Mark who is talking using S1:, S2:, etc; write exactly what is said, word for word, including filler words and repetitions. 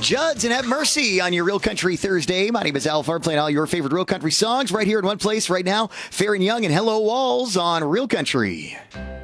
S1: Judds and Have Mercy on your Real Country Thursday. My name is Al Farr, playing all your favorite real country songs right here in one place right now. Fair and Young and Hello Walls on Real Country.